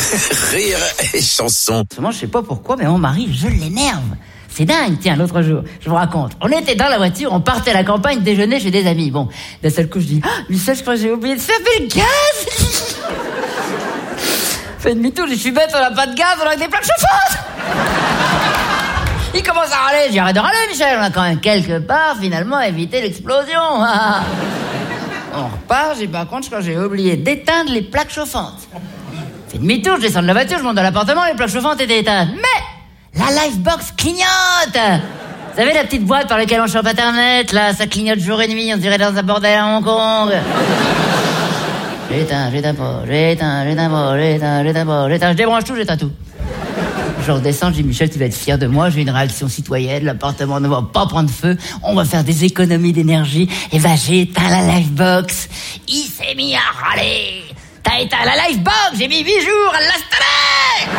Rire et chanson. Moi, je sais pas pourquoi, mais mon mari, je l'énerve. C'est dingue, tiens, l'autre jour, je vous raconte. On était dans la voiture, on partait à la campagne déjeuner chez des amis. Bon, d'un seul coup, je dis, Michel, je crois que j'ai oublié de fermer le gaz. Fait demi-tour, je suis bête, on n'a pas de gaz, on a que des plaques chauffantes. Il commence à râler, j'ai arrête de râler, Michel, on a quand même quelque part, finalement, évité l'explosion. On repart, j'ai par contre, je crois que j'ai oublié d'éteindre les plaques chauffantes. Fait demi-tour, je descends de la voiture, je monte dans l'appartement, les plaques chauffantes étaient éteintes. Mais la Livebox clignote. Vous savez la petite boîte par laquelle on chope Internet, là, ça clignote jour et nuit, on dirait dans un bordel à Hong Kong. J'éteins, je débranche tout, j'éteins tout. Je redescends, je dis Michel, tu vas être fier de moi, j'ai une réaction citoyenne, l'appartement ne va pas prendre feu, on va faire des économies d'énergie, et ben j'ai éteint la Livebox. Il s'est mis à râler. T'as éteint la Livebox, j'ai mis 8 jours à l'installer.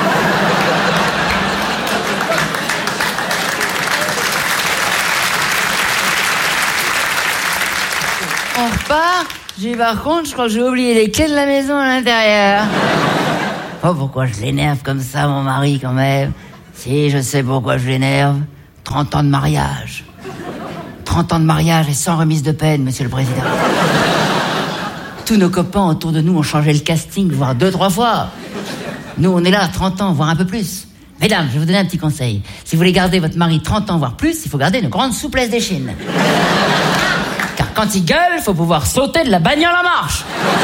On repart. J'ai par contre, je crois que j'ai oublié les clés de la maison à l'intérieur. Oh, pourquoi je l'énerve comme ça, mon mari, quand même? Si, je sais pourquoi je l'énerve. 30 ans de mariage. 30 ans de mariage et sans remise de peine, monsieur le président. Tous nos copains autour de nous ont changé le casting, voire 2-3 fois. Nous, on est là à 30 ans, voire un peu plus. Mesdames, je vais vous donner un petit conseil. Si vous voulez garder votre mari 30 ans, voire plus, il faut garder une grande souplesse d'échine. Car quand il gueule, il faut pouvoir sauter de la bagnole en marche.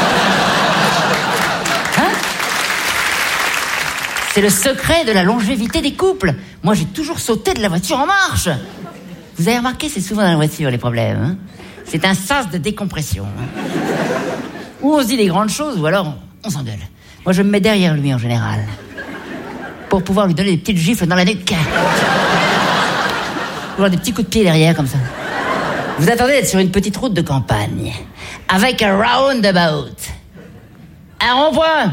Hein? C'est le secret de la longévité des couples. Moi, j'ai toujours sauté de la voiture en marche. Vous avez remarqué, c'est souvent dans la voiture, les problèmes. Hein? C'est un sas de décompression. Ou on se dit des grandes choses, ou alors on s'engueule. Moi, je me mets derrière lui, en général. Pour pouvoir lui donner des petites gifles dans la nuque. Ou des petits coups de pied derrière, comme ça. Vous attendez d'être sur une petite route de campagne, avec un roundabout, un rond-point,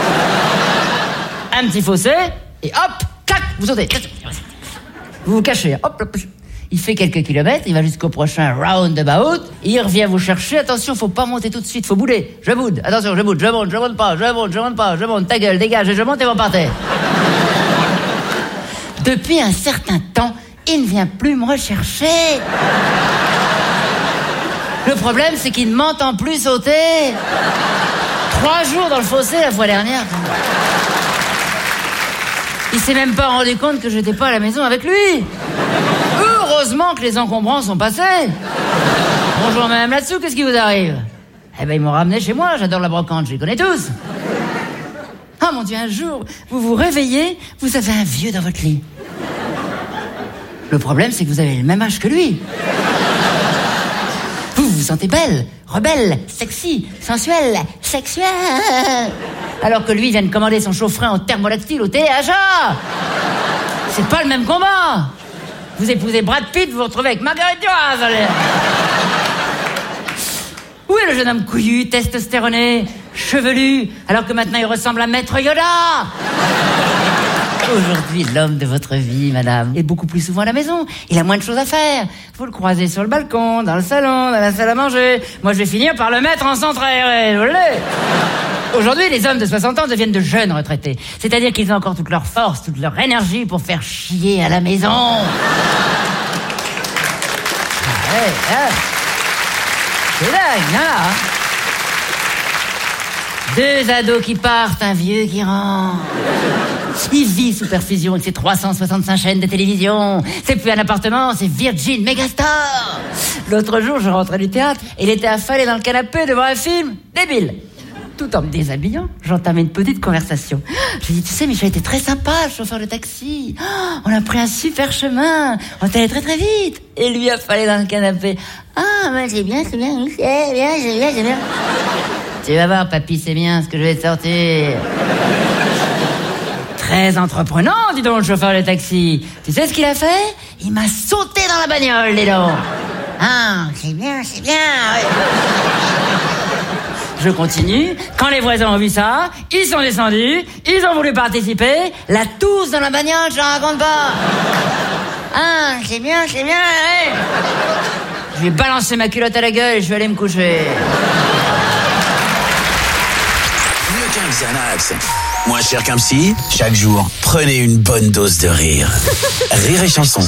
un petit fossé, et hop, clac, vous sautez. Vous vous cachez, hop, hop. Il fait quelques kilomètres, il va jusqu'au prochain roundabout, il revient vous chercher. Attention, faut pas monter tout de suite, faut bouder. Je boude, attention, je boude, je monte pas, je monte, ta gueule, dégage, je monte et vous partez. Depuis un certain temps, il ne vient plus me rechercher. Le problème, c'est qu'il ne m'entend plus sauter. 3 jours dans le fossé la fois dernière. Il s'est même pas rendu compte que j'étais pas à la maison avec lui. Heureusement que les encombrants sont passés. Bonjour madame là-dessous, qu'est-ce qui vous arrive? Eh ben ils m'ont ramené chez moi, j'adore la brocante, je les connais tous. Ah mon Dieu, un jour, vous vous réveillez, vous avez un vieux dans votre lit. Le problème, c'est que vous avez le même âge que lui. Vous vous sentez belle, rebelle, sexy, sensuelle, sexuelle. Alors que lui vient de commander son chaud-frais en thermolactyle au THA. C'est pas le même combat. Vous épousez Brad Pitt, vous vous retrouvez avec Marguerite Duras. Où est le jeune homme couillu, testostéroné, chevelu, alors que maintenant il ressemble à Maître Yoda? Aujourd'hui, l'homme de votre vie, madame, est beaucoup plus souvent à la maison. Il a moins de choses à faire. Vous le croisez sur le balcon, dans le salon, dans la salle à manger. Moi, je vais finir par le mettre en centre aéré. Vous voulez? Aujourd'hui, les hommes de 60 ans deviennent de jeunes retraités. C'est-à-dire qu'ils ont encore toute leur force, toute leur énergie pour faire chier à la maison. C'est dingue, hein? 2 ados qui partent, un vieux qui rentre. Il vit sous perfusion avec ses 365 chaînes de télévision. C'est plus un appartement, c'est Virgin Megastore. L'autre jour, je rentrais du théâtre et il était affalé dans le canapé devant un film débile. Tout en me déshabillant, j'entamais une petite conversation. J'ai dit, tu sais, Michel était très sympa, le chauffeur de taxi. On a pris un super chemin. On est allé très très vite. Et lui affalé dans le canapé. Ah, ben c'est bien, c'est bien. Tu vas voir, papy, c'est bien ce que je vais te sortir. Très entreprenant, dis donc, le chauffeur de taxi. Tu sais ce qu'il a fait? Il m'a sauté dans la bagnole, dis donc. Ah, c'est bien, c'est bien. Ouais. Je continue. Quand les voisins ont vu ça, ils sont descendus, ils ont voulu participer. La tousse dans la bagnole, je ne raconte pas. Ah, c'est bien, ouais. Je lui ai balancé ma culotte à la gueule et je vais aller me coucher. Xanax. Moins cher qu'un psy, chaque jour, prenez une bonne dose de rire. Rire et chanson.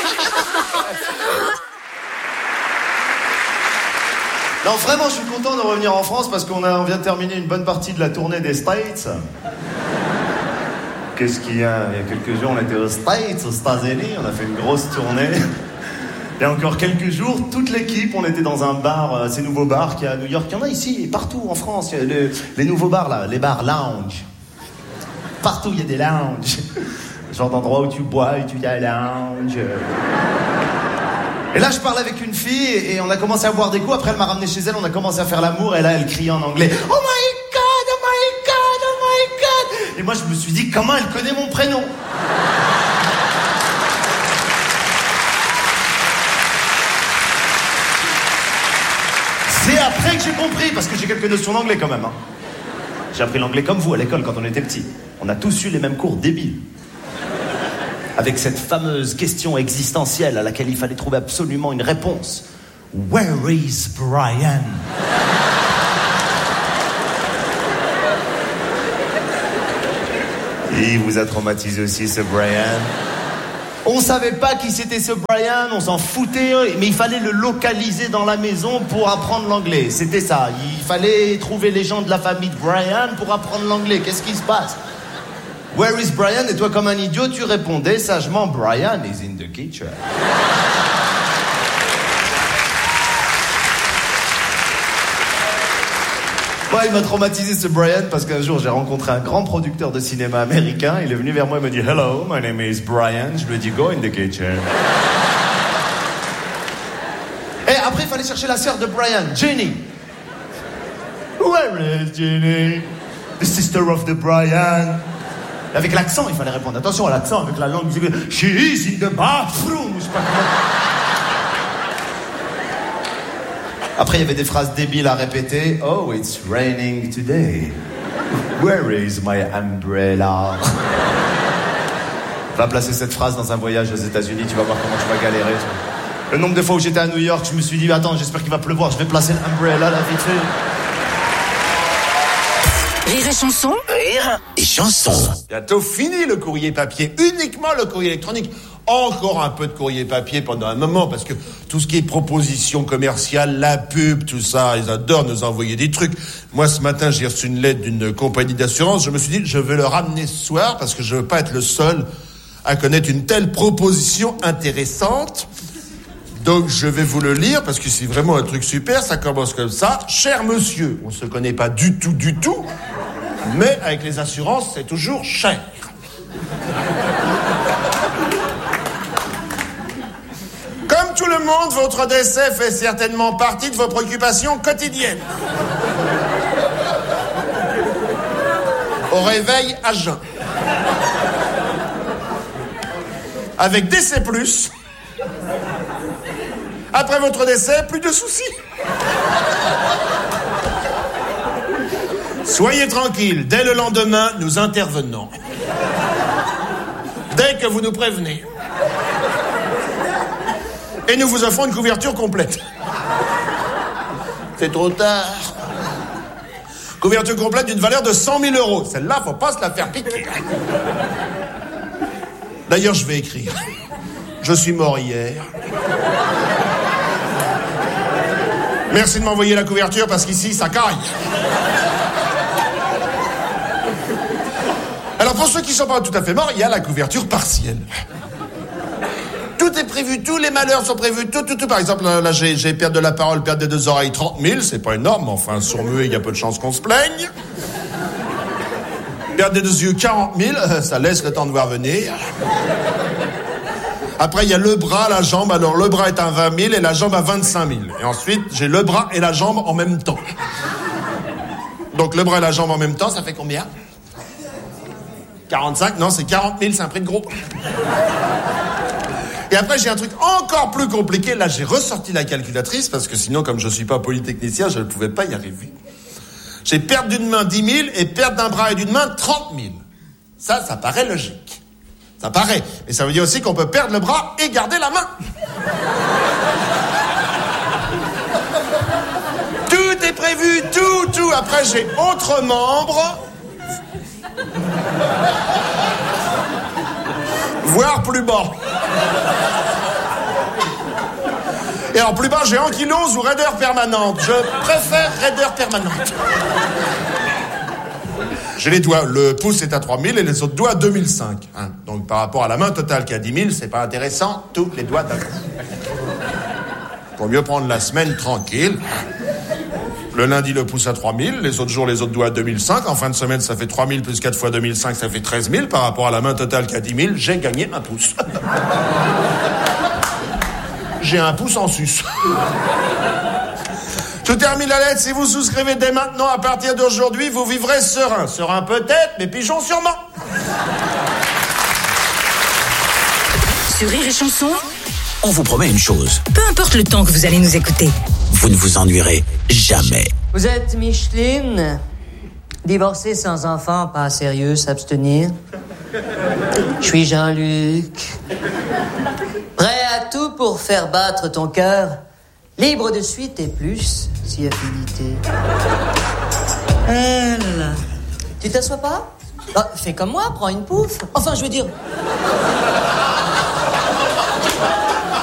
Non, vraiment, je suis content de revenir en France parce qu'on vient de terminer une bonne partie de la tournée des States. Qu'est-ce qu'il y a? Il y a quelques jours, on était aux States, aux États-Unis, on a fait une grosse tournée. Il y a encore quelques jours, toute l'équipe, on était dans un bar, ces nouveaux bars qu'il y a à New York. Il y en a ici, partout en France. Il y a les nouveaux bars, là, les bars lounge. Partout, il y a des lounges. Genre d'endroit où tu bois et tu y as lounge. Et là, je parlais avec une fille et on a commencé à boire des coups. Après, elle m'a ramené chez elle, on a commencé à faire l'amour. Et là, elle criait en anglais. Oh my God, oh my God, oh my God. Et moi, je me suis dit, comment elle connaît mon prénom? C'est après que j'ai compris, parce que j'ai quelques notions d'anglais quand même. Hein. J'ai appris l'anglais comme vous à l'école quand on était petits. On a tous eu les mêmes cours débiles. Avec cette fameuse question existentielle à laquelle il fallait trouver absolument une réponse. Where is Brian? Il vous a traumatisé aussi, ce Brian. On savait pas qui c'était ce Brian, on s'en foutait, mais il fallait le localiser dans la maison pour apprendre l'anglais. C'était ça, il fallait trouver les gens de la famille de Brian pour apprendre l'anglais. Qu'est-ce qui se passe? Where is Brian? Et toi, comme un idiot, tu répondais sagement, Brian is in the kitchen. Ouais, il m'a traumatisé ce Brian parce qu'un jour j'ai rencontré un grand producteur de cinéma américain. Il est venu vers moi et m'a dit Hello, my name is Brian. Je lui ai dit Go in the kitchen. Et après il fallait chercher la sœur de Brian, Jenny. Where is Jenny? The sister of the Brian. Avec l'accent, il fallait répondre. Attention à l'accent, avec la langue. She is in the bathroom. Je sais pas comment. Après, il y avait des phrases débiles à répéter. Oh, it's raining today. Where is my umbrella? Va placer cette phrase dans un voyage aux États-Unis, tu vas voir comment tu vas galérer. Le nombre de fois où j'étais à New York, je me suis dit, attends, j'espère qu'il va pleuvoir, je vais placer l'umbrella là, vite fait. Rire et chanson. Rire et chanson. Bientôt fini le courrier papier, uniquement le courrier électronique. Encore un peu de courrier papier pendant un moment, parce que tout ce qui est proposition commerciale, la pub, tout ça, ils adorent nous envoyer des trucs. Moi, ce matin, j'ai reçu une lettre d'une compagnie d'assurance. Je me suis dit, je vais le ramener ce soir, parce que je veux pas être le seul à connaître une telle proposition intéressante. Donc, je vais vous le lire, parce que c'est vraiment un truc super. Ça commence comme ça. Cher monsieur, on se connaît pas du tout, mais avec les assurances, c'est toujours cher. Comme tout le monde, votre décès fait certainement partie de vos préoccupations quotidiennes. Au réveil, à jeun. Avec décès plus. Après votre décès, plus de soucis. Soyez tranquille, dès le lendemain, nous intervenons. Dès que vous nous prévenez. Et nous vous offrons une couverture complète. C'est trop tard. Couverture complète d'une valeur de 100 000 €. Celle-là, faut pas se la faire piquer. D'ailleurs, je vais écrire. Je suis mort hier. Merci de m'envoyer la couverture parce qu'ici, ça caille. Alors, pour ceux qui ne sont pas tout à fait morts, il y a la couverture partielle. Tout est prévu, tous les malheurs sont prévus, tout. Par exemple, là, j'ai perdre de la parole, perdre des 2 oreilles, 30 000, c'est pas énorme, enfin, sourd-muet, il y a peu de chances qu'on se plaigne. Perdre des 2 yeux, 40 000, ça laisse le temps de voir venir. Après, il y a le bras, la jambe, alors le bras est à 20 000 et la jambe à 25 000. Et ensuite, j'ai le bras et la jambe en même temps. Donc, le bras et la jambe en même temps, ça fait combien? 45? Non, c'est 40 000, c'est un prix de gros. Et après, j'ai un truc encore plus compliqué. Là, j'ai ressorti la calculatrice parce que sinon, comme je suis pas polytechnicien, je ne pouvais pas y arriver. J'ai perte d'une main 10 000 et perte d'un bras et d'une main 30 000. Ça paraît logique. Ça paraît. Mais ça veut dire aussi qu'on peut perdre le bras et garder la main. Tout est prévu, tout. Après, j'ai autres membres, Voire plus bas. Et en plus bas, j'ai ankylose ou raideur permanente. Je préfère raideur permanente. J'ai les doigts, le pouce est à 3000 et les autres doigts à 2005. Hein. Donc par rapport à la main totale qui est à 10 000, c'est pas intéressant, tous les doigts d'un coup. Pour mieux prendre la semaine tranquille. Le lundi, le pouce à 3000, les autres jours, les autres doigts à 2005. En fin de semaine, ça fait 3000 plus 4 fois 2005, ça fait 13 000. Par rapport à la main totale qui est à 10 000, j'ai gagné un pouce. J'ai un pouce en sus. Je termine la lettre. Si vous souscrivez dès maintenant, à partir d'aujourd'hui, vous vivrez serein. Serein peut-être, mais pigeon sûrement. Sur Rire et Chanson, On vous promet une chose. peu importe le temps que vous allez nous écouter. Vous ne vous ennuierez jamais. Vous êtes Micheline, divorcée sans enfant, pas sérieux, s'abstenir. Je suis Jean-Luc, prêt à tout pour faire battre ton cœur, libre de suite et plus, si affinité. Elle, tu t'assois pas? Bah, fais comme moi, prends une pouffe. Enfin, je veux dire,